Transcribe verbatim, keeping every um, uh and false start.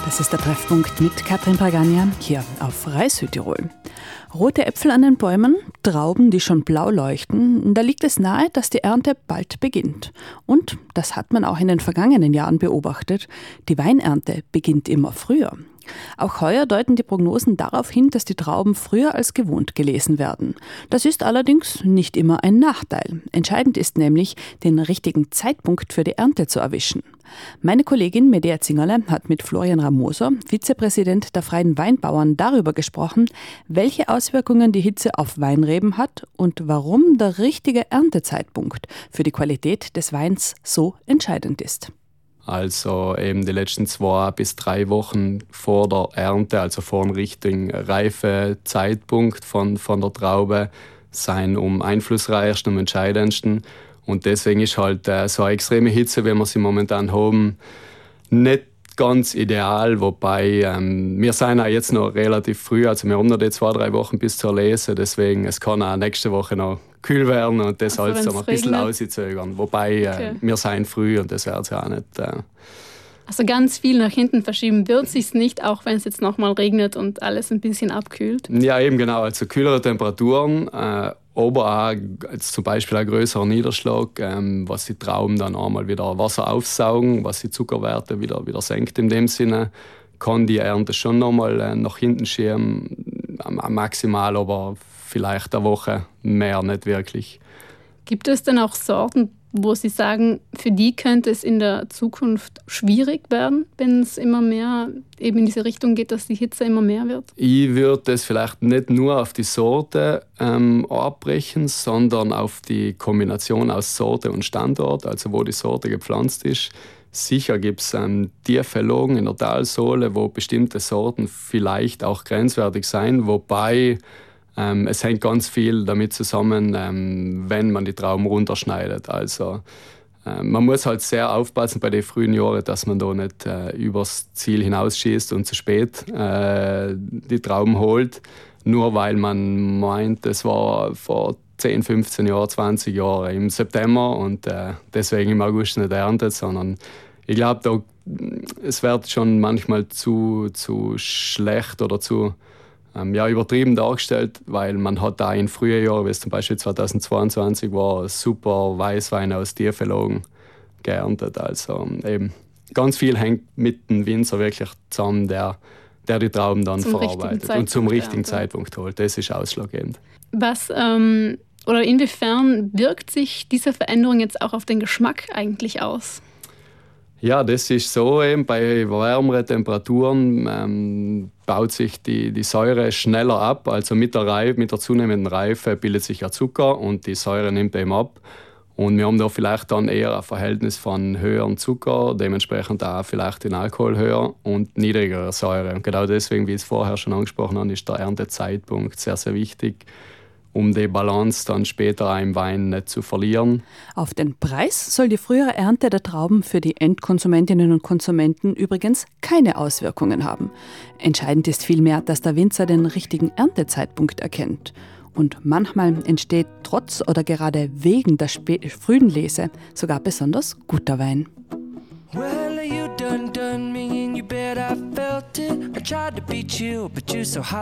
Das ist der Treffpunkt mit Katrin Pagania hier auf Rai Südtirol. Rote Äpfel an den Bäumen, Trauben, die schon blau leuchten, da liegt es nahe, dass die Ernte bald beginnt. Und das hat man auch in den vergangenen Jahren beobachtet, die Weinernte beginnt immer früher. Auch heuer deuten die Prognosen darauf hin, dass die Trauben früher als gewohnt gelesen werden. Das ist allerdings nicht immer ein Nachteil. Entscheidend ist nämlich, den richtigen Zeitpunkt für die Ernte zu erwischen. Meine Kollegin Medea Zingerle hat mit Florian Ramoser, Vizepräsident der Freien Weinbauern, darüber gesprochen, welche Auswirkungen die Hitze auf Weinreben hat und warum der richtige Erntezeitpunkt für die Qualität des Weins so entscheidend ist. Also eben die letzten zwei bis drei Wochen vor der Ernte, also vor dem richtigen Reifezeitpunkt von, von der Traube, sind am einflussreichsten, am entscheidendsten. Und deswegen ist halt äh, so eine extreme Hitze, wie wir sie momentan haben, nicht ganz ideal. Wobei ähm, wir sind auch jetzt noch relativ früh, also wir haben noch die zwei, drei Wochen bis zur Lese. Deswegen es kann auch nächste Woche noch kühl werden und das also, halt so ein bisschen auszögern. Wobei äh, okay. wir sind früh und das wird es ja auch nicht. Äh, Also ganz viel nach hinten verschieben wird sich nicht, auch wenn es jetzt nochmal regnet und alles ein bisschen abkühlt? Ja, eben genau. Also kühlere Temperaturen, äh, aber auch also zum Beispiel ein größerer Niederschlag, ähm, was die Trauben dann einmal wieder Wasser aufsaugen, was die Zuckerwerte wieder, wieder senkt in dem Sinne, kann die Ernte schon nochmal äh, nach hinten schieben, äh, maximal, aber vielleicht eine Woche mehr, nicht wirklich. Gibt es denn auch Sorten, wo Sie sagen, für die könnte es in der Zukunft schwierig werden, wenn es immer mehr eben in diese Richtung geht, dass die Hitze immer mehr wird? Ich würde es vielleicht nicht nur auf die Sorte ähm, abbrechen, sondern auf die Kombination aus Sorte und Standort, also wo die Sorte gepflanzt ist. Sicher gibt es ähm, tiefe Lagen in der Talsohle, wo bestimmte Sorten vielleicht auch grenzwertig sein, wobei Ähm, es hängt ganz viel damit zusammen, ähm, wenn man die Trauben runterschneidet. Also äh, man muss halt sehr aufpassen bei den frühen Jahren, dass man da nicht äh, übers Ziel hinausschießt und zu spät äh, die Trauben holt. Nur weil man meint, das war vor zehn, fünfzehn Jahren, zwanzig Jahren im September und äh, deswegen im August nicht erntet, sondern ich glaube, da, es wird schon manchmal zu, zu schlecht oder zu Ja, übertrieben dargestellt, weil man hat da in frühen Jahren, wie es zum Beispiel zweitausendzweiundzwanzig war, super Weißweine aus tiefen Lagen geerntet. Also eben ganz viel hängt mit dem Winzer wirklich zusammen, der, der die Trauben dann zum verarbeitet und zum richtigen Zeitpunkt holt. Das ist ausschlaggebend. Was ähm, oder inwiefern wirkt sich diese Veränderung jetzt auch auf den Geschmack eigentlich aus? Ja, das ist so, eben bei wärmeren Temperaturen ähm, baut sich die, die Säure schneller ab. Also mit der, Reife, mit der zunehmenden Reife bildet sich ja Zucker und die Säure nimmt eben ab. Und wir haben da vielleicht dann eher ein Verhältnis von höherem Zucker, dementsprechend auch vielleicht den Alkohol höher und niedrigerer Säure. Und genau deswegen, wie ich es vorher schon angesprochen habe, ist der Erntezeitpunkt sehr, sehr wichtig, um die Balance dann später im Wein nicht zu verlieren. Auf den Preis soll die frühere Ernte der Trauben für die Endkonsumentinnen und Konsumenten übrigens keine Auswirkungen haben. Entscheidend ist vielmehr, dass der Winzer den richtigen Erntezeitpunkt erkennt. Und manchmal entsteht trotz oder gerade wegen der spä- frühen Lese sogar besonders guter Wein. Well, you done done me and you bet I felt it. I tried to beat you, but you're so hot.